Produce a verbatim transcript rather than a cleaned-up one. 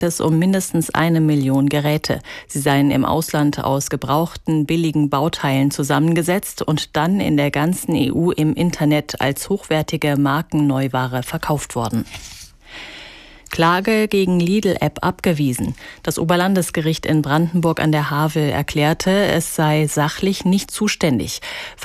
es um mindestens eine Million Geräte. Sie seien im Ausland aus gebrauchten, billigen Bauteilen zusammengesetzt und dann in der ganzen E U im Internet als hochwertige Markenneuware verkauft worden. Klage gegen Lidl-App abgewiesen. Das Oberlandesgericht in Brandenburg an der Havel erklärte, es sei sachlich nicht zuständig.